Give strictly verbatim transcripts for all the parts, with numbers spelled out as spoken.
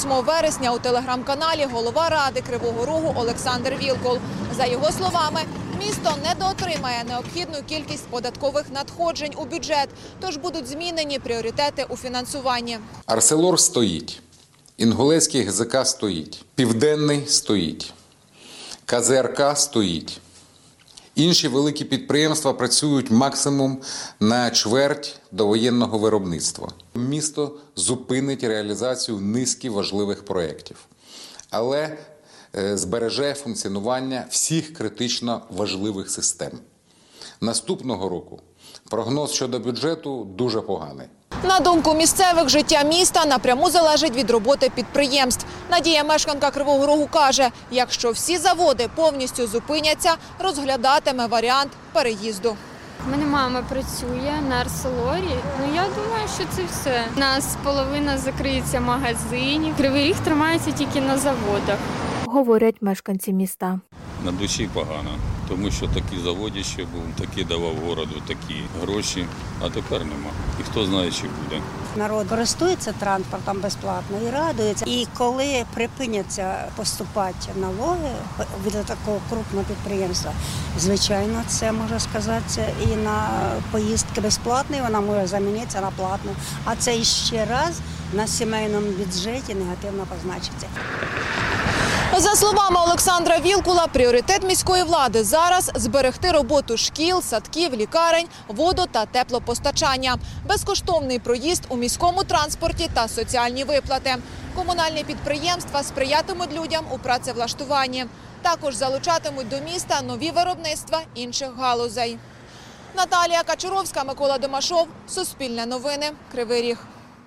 восьмого вересня у телеграм-каналі голова Ради Кривого Рогу Олександр Вілкул. За його словами, місто недоотримає необхідну кількість податкових надходжень у бюджет, тож будуть змінені пріоритети у фінансуванні. Арселор стоїть, Інгулецький ГЗК стоїть, Південний стоїть, КЗРК стоїть. Інші великі підприємства працюють максимум на чверть довоєнного виробництва. Місто зупинить реалізацію низки важливих проєктів, але збереже функціонування всіх критично важливих систем. Наступного року прогноз щодо бюджету дуже поганий. На думку місцевих, життя міста напряму залежить від роботи підприємств. Надія, мешканка Кривого Рогу, каже, якщо всі заводи повністю зупиняться, розглядатиме варіант переїзду. У мене мама працює на Арселорі. Ну, я думаю, що це все. У нас половина закриється магазинів. Кривий Ріг тримається тільки на заводах. Говорять мешканці міста. На душі погано, тому що такий заводище був, такий давав городу такі гроші, а тепер нема. І хто знає, чи буде. Народ користується транспортом безплатно і радується. І коли припиняться поступати налоги від такого крупного підприємства, звичайно, це може сказатися і на поїздки безплатні, вона може замінитися на платну. А це ще раз на сімейному бюджеті негативно позначиться. За словами Олександра Вілкула, пріоритет міської влади зараз – зберегти роботу шкіл, садків, лікарень, воду- та теплопостачання, безкоштовний проїзд у міському транспорті та соціальні виплати. Комунальні підприємства сприятимуть людям у працевлаштуванні. Також залучатимуть до міста нові виробництва інших галузей. Наталія Качуровська, Микола Домашов, Суспільне новини, Кривий Ріг.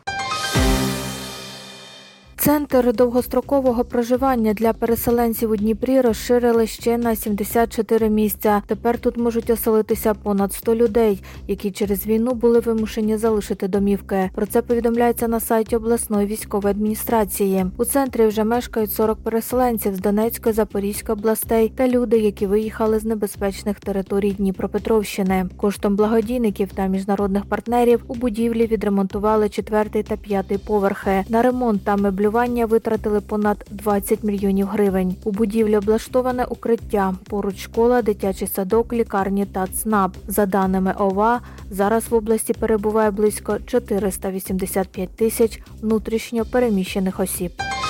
Центр довгострокового проживання для переселенців у Дніпрі розширили ще на сімдесят чотири місця. Тепер тут можуть оселитися понад сто людей, які через війну були вимушені залишити домівки. Про це повідомляється на сайті обласної військової адміністрації. У центрі вже мешкають сорок переселенців з Донецької, Запорізької областей та люди, які виїхали з небезпечних територій Дніпропетровщини. Коштом благодійників та міжнародних партнерів у будівлі відремонтували четвертий та п'ятий поверхи. На ремонт та меблювання витратили понад двадцять мільйонів гривень. У будівлі облаштоване укриття. Поруч школа, дитячий садок, лікарні та ЦНАП. За даними ОВА, зараз в області перебуває близько чотириста вісімдесят п'ять тисяч внутрішньо переміщених осіб.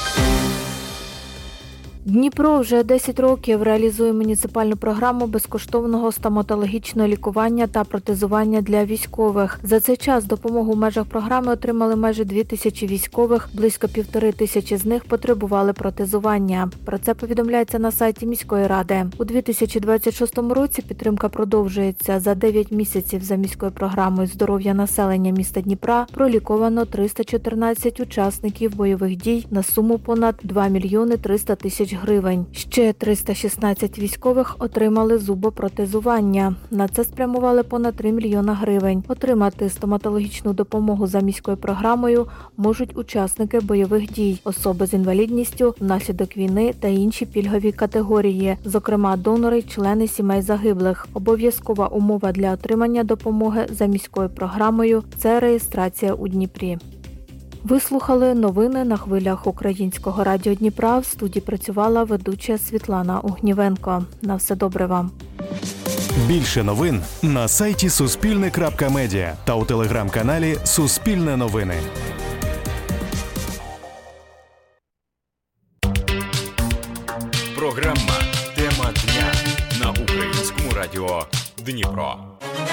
Дніпро вже десять років реалізує муніципальну програму безкоштовного стоматологічного лікування та протезування для військових. За цей час допомогу в межах програми отримали майже дві тисячі військових, близько півтори тисячі з них потребували протезування. Про це повідомляється на сайті міської ради. У дві тисячі двадцять шостому році підтримка продовжується. За дев'ять місяців за міською програмою здоров'я населення міста Дніпра проліковано триста чотирнадцять учасників бойових дій на суму понад два мільйони триста тисяч гривень. Ще триста шістнадцять військових отримали зубопротезування. На це спрямували понад три мільйона гривень. Отримати стоматологічну допомогу за міською програмою можуть учасники бойових дій, особи з інвалідністю внаслідок війни та інші пільгові категорії, зокрема донори, члени сімей загиблих. Обов'язкова умова для отримання допомоги за міською програмою – це реєстрація у Дніпрі. Ви слухали новини на хвилях Українського радіо Дніпра. В студії працювала ведуча Світлана Угнівенко. На все добре вам. Більше новин на сайті суспільне крапка медіа та у телеграм-каналі Суспільне новини. Програма «Тема дня» на Українському радіо Дніпро.